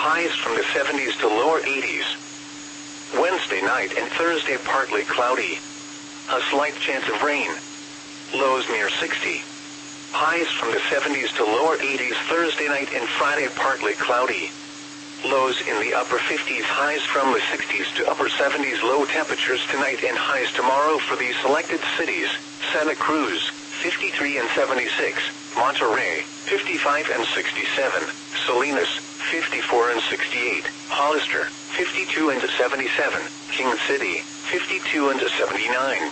highs from the 70s to lower 80s. Wednesday night and Thursday partly cloudy. A slight chance of rain. Lows near 60. Highs from the 70s to lower 80s Thursday night and Friday partly cloudy. Lows in the upper 50s, highs from the 60s to upper 70s. Low temperatures tonight and highs tomorrow for these selected cities: Santa Cruz, 53 and 76, Monterrey, 55 and 67, Salinas, 54 and 68, Hollister, 52 and 77, King City, 52 and 79.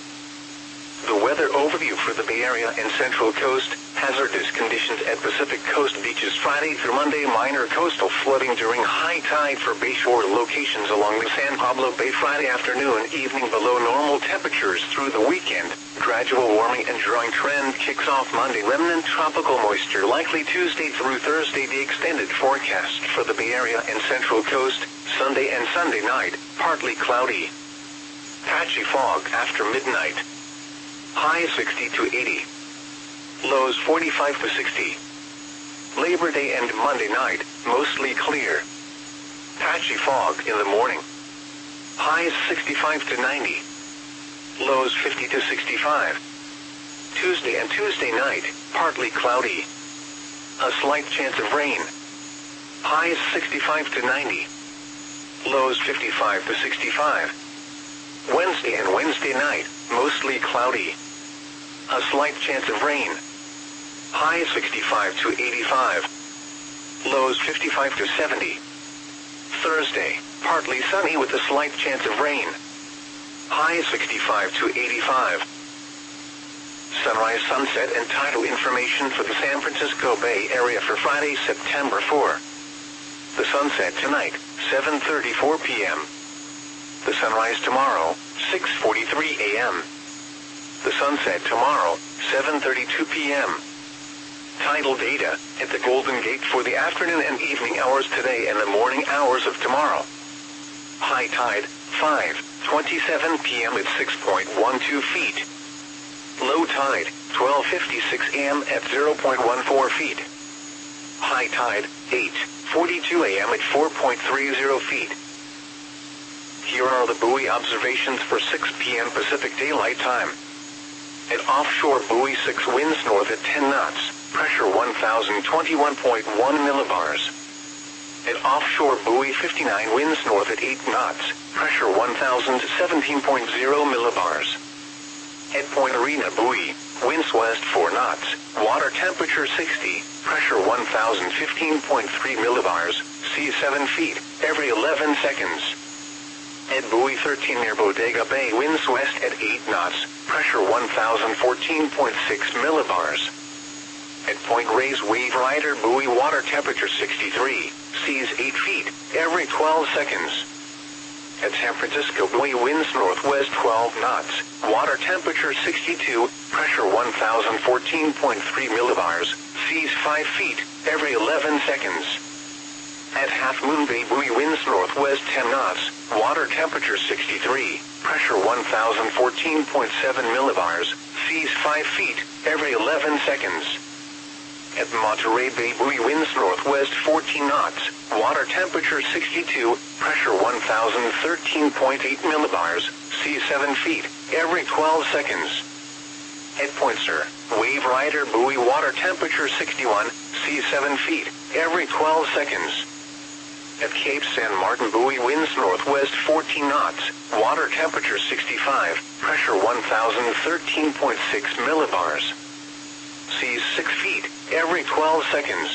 The weather overview for the Bay Area and Central Coast: hazardous conditions at Pacific Coast beaches Friday through Monday. Minor coastal flooding during high tide for bayshore locations along the San Pablo Bay. Friday afternoon, evening below normal temperatures through the weekend. Gradual warming and drying trend kicks off Monday. Remnant tropical moisture likely Tuesday through Thursday. The extended forecast for the Bay Area and Central Coast: Sunday and Sunday night, partly cloudy. Patchy fog after midnight. Highs 60 to 80. Lows 45 to 60. Labor Day and Monday night, mostly clear. Patchy fog in the morning. Highs 65 to 90. Lows 50 to 65. Tuesday and Tuesday night, partly cloudy. A slight chance of rain. Highs 65 to 90. Lows 55 to 65. Wednesday and Wednesday night, mostly cloudy. A slight chance of rain. Highs 65 to 85. Lows 55 to 70. Thursday, partly sunny with a slight chance of rain. Highs 65 to 85. Sunrise, sunset, and tidal information for the San Francisco Bay Area for Friday, September 4. The sunset tonight, 7:34 p.m. The sunrise tomorrow, 6:43 a.m. The sunset tomorrow, 7:32 p.m. Tidal data at the Golden Gate for the afternoon and evening hours today and the morning hours of tomorrow. High tide, 5:27 p.m. at 6.12 feet. Low tide, 12:56 a.m. at 0.14 feet. High tide, 8:42 a.m. at 4.30 feet. Here are the buoy observations for 6 p.m. Pacific Daylight Time. At offshore buoy 6, winds north at 10 knots, pressure 1021.1 millibars. At offshore buoy 59, winds north at 8 knots, pressure 1017.0 millibars. At Point Arena buoy, winds west 4 knots, water temperature 60, pressure 1015.3 millibars, sea 7 feet, every 11 seconds. At buoy 13 near Bodega Bay, winds west at 8 knots, pressure 1014.6 millibars. At Point Reyes Wave Rider buoy, water temperature 63, seas 8 feet, every 12 seconds. At San Francisco buoy, winds northwest 12 knots, water temperature 62, pressure 1014.3 millibars, seas 5 feet, every 11 seconds. At Half Moon Bay buoy, winds northwest 10 knots, water temperature 63, pressure 1014.7 millibars, seas 5 feet, every 11 seconds. At Monterey Bay buoy, winds northwest 14 knots, water temperature 62, pressure 1013.8 millibars, seas 7 feet, every 12 seconds. At Point Sur, Wave Rider buoy, water temperature 61, seas 7 feet, every 12 seconds. At Cape San Martin buoy, winds northwest 14 knots, water temperature 65, pressure 1013.6 millibars. Seas 6 feet, every 12 seconds.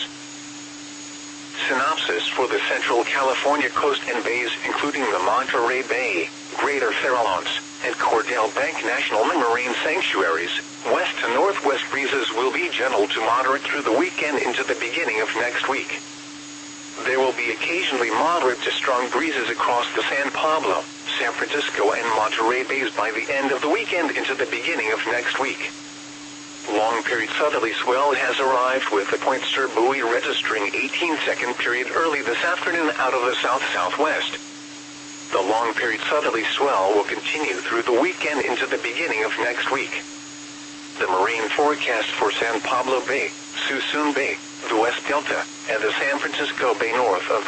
Synopsis for the Central California coast and bays, including the Monterey Bay, Greater Farallones, and Cordell Bank National Marine Sanctuaries. West to northwest breezes will be gentle to moderate through the weekend into the beginning of next week. There will be occasionally moderate to strong breezes across the San Pablo, San Francisco, and Monterey Bays by the end of the weekend into the beginning of next week. Long-period southerly swell has arrived with the Point Sur buoy registering 18-second period early this afternoon out of the south-southwest. The long-period southerly swell will continue through the weekend into the beginning of next week. The marine forecast for San Pablo Bay, Suisun Bay, the West Delta, and the San Francisco Bay north of